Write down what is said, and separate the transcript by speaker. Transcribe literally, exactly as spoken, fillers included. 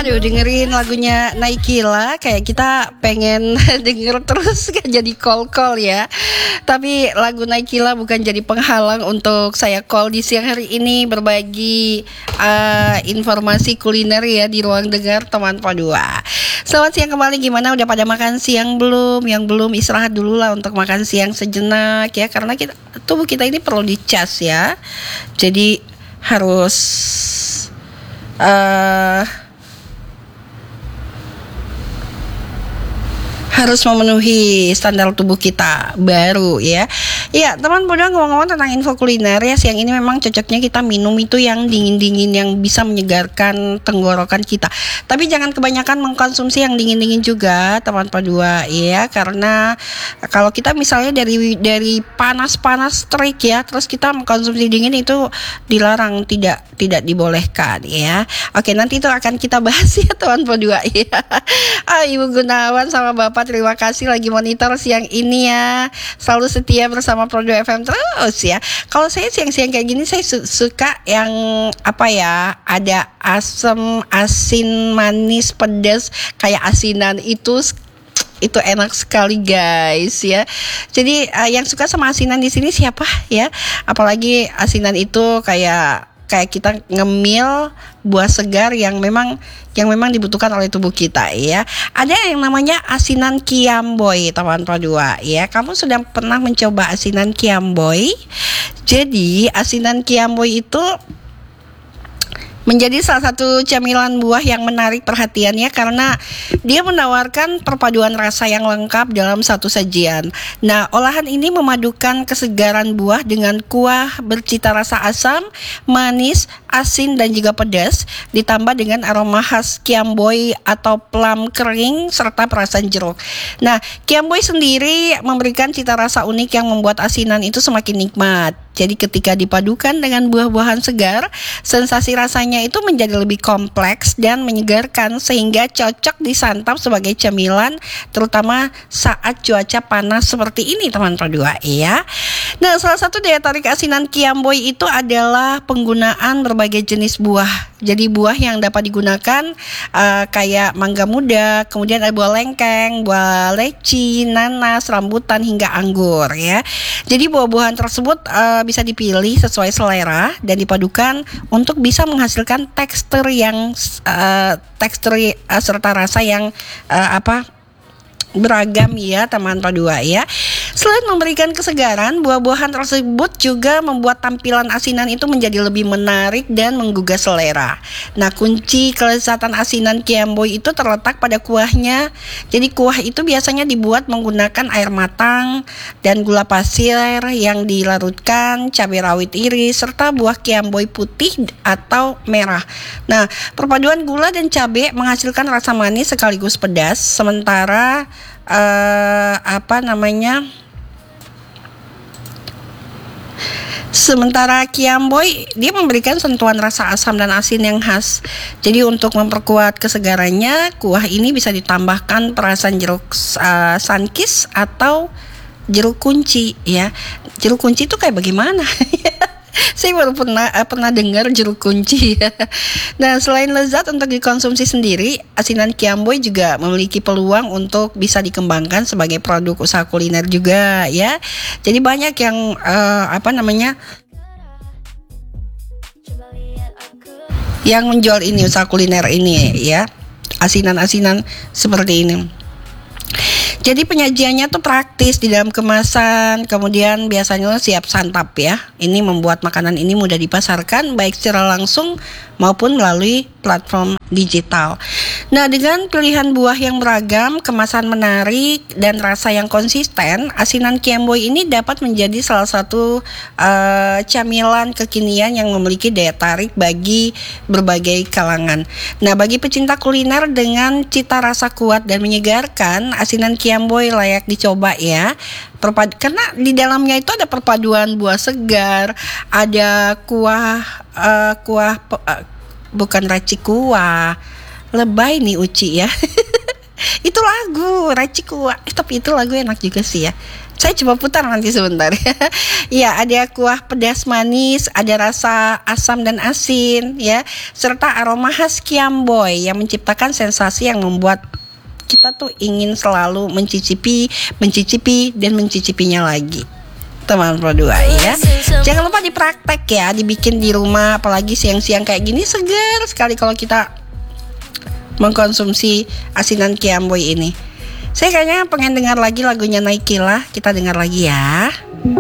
Speaker 1: Aduh, dengerin lagunya Naikila kayak kita pengen denger terus kan, jadi call-call ya. Tapi lagu Naikila bukan jadi penghalang untuk saya call di siang hari ini, berbagi uh, informasi kuliner ya di ruang dengar teman Padua. Selamat siang kembali, gimana, udah pada makan siang belum? Yang belum istirahat dulu lah untuk makan siang sejenak ya, karena kita, tubuh kita ini perlu dicas ya. Jadi harus uh, harus memenuhi standar tubuh kita baru ya. Iya, teman Padua, ngomong-ngomong tentang info kuliner ya, siang ini memang cocoknya kita minum itu yang dingin-dingin, yang bisa menyegarkan tenggorokan kita. Tapi jangan kebanyakan mengkonsumsi yang dingin-dingin juga, teman Padua ya, karena kalau kita misalnya dari dari panas-panas terik ya, terus kita mengkonsumsi dingin, itu dilarang, tidak tidak dibolehkan ya. Oke, nanti itu akan kita bahas ya teman Padua ya. Ah, Ibu Gunawan sama Bapak, terima kasih lagi monitor siang ini ya. Selalu setia bersama Padua F M terus ya. Kalau saya siang-siang kayak gini, saya su- suka yang apa ya, ada asam, asin, manis, pedas, kayak asinan itu itu enak sekali guys ya. Jadi uh, yang suka sama asinan di sini siapa ya? Apalagi asinan itu kayak kayak kita ngemil buah segar yang memang yang memang dibutuhkan oleh tubuh kita ya. Ada yang namanya asinan kiamboy, teman Padua ya. Kamu sudah pernah mencoba asinan kiamboy? Jadi asinan kiamboy itu menjadi salah satu camilan buah yang menarik perhatiannya karena dia menawarkan perpaduan rasa yang lengkap dalam satu sajian. Nah, olahan ini memadukan kesegaran buah dengan kuah bercita rasa asam, manis, asin, dan juga pedas, ditambah dengan aroma khas kiamboy atau plum kering serta perasan jeruk. Nah, kiamboy sendiri memberikan cita rasa unik yang membuat asinan itu semakin nikmat. Jadi ketika dipadukan dengan buah-buahan segar, sensasi rasanya itu menjadi lebih kompleks dan menyegarkan sehingga cocok disantap sebagai camilan, terutama saat cuaca panas seperti ini teman Padua ya. Nah, salah satu daya tarik asinan kiamboy itu adalah penggunaan berbagai jenis buah. Jadi buah yang dapat digunakan uh, kayak mangga muda, kemudian ada buah lengkeng, buah leci, nanas, rambutan hingga anggur ya. Jadi buah-buahan tersebut uh, bisa dipilih sesuai selera dan dipadukan untuk bisa menghasilkan tekstur yang uh, tekstur uh, serta rasa yang uh, apa beragam ya teman Padua ya. Selain memberikan kesegaran, buah-buahan tersebut juga membuat tampilan asinan itu menjadi lebih menarik dan menggugah selera. Nah, kunci kelezatan asinan kiamboy itu terletak pada kuahnya. Jadi kuah itu biasanya dibuat menggunakan air matang dan gula pasir yang dilarutkan, cabai rawit iris, serta buah kiamboy putih atau merah. Nah, perpaduan gula dan cabai menghasilkan rasa manis sekaligus pedas, sementara uh, apa namanya Sementara kiamboy dia memberikan sentuhan rasa asam dan asin yang khas. Jadi untuk memperkuat kesegarannya, kuah ini bisa ditambahkan perasan jeruk uh, sunkist atau jeruk kunci ya. Jeruk kunci itu kayak bagaimana? Saya baru pernah uh, pernah dengar jeruk kunci ya. Nah, selain lezat untuk dikonsumsi sendiri, asinan kiamboy juga memiliki peluang untuk bisa dikembangkan sebagai produk usaha kuliner juga ya. Jadi banyak yang uh, apa namanya yang menjual ini, usaha kuliner ini ya, asinan-asinan seperti ini. Jadi penyajiannya tuh praktis di dalam kemasan, kemudian biasanya siap santap ya. Ini membuat makanan ini mudah dipasarkan baik secara langsung maupun melalui platform digital. Nah, dengan pilihan buah yang beragam, kemasan menarik, dan rasa yang konsisten, asinan kiamboy ini dapat menjadi salah satu uh, camilan kekinian yang memiliki daya tarik bagi berbagai kalangan. Nah, bagi pecinta kuliner dengan cita rasa kuat dan menyegarkan, asinan kiamboy layak dicoba ya. Perpad- karena di dalamnya itu ada perpaduan buah segar, ada kuah uh, kuah uh, bukan racik kuah. Lebay nih Uci ya. Itu lagu racik kuah, eh, tapi itu lagu enak juga sih ya. Saya coba putar nanti sebentar. Ya, ada kuah pedas manis, ada rasa asam dan asin ya, serta aroma khas kiamboy yang menciptakan sensasi yang membuat kita tuh ingin selalu mencicipi, mencicipi dan mencicipinya lagi. Teman Pro dua ya. Jangan lupa dipraktek ya, dibikin di rumah, apalagi siang-siang kayak gini segar sekali kalau kita mengkonsumsi asinan kiamboy ini. Saya kayaknya pengen dengar lagi lagunya Naikila. Kita dengar lagi ya.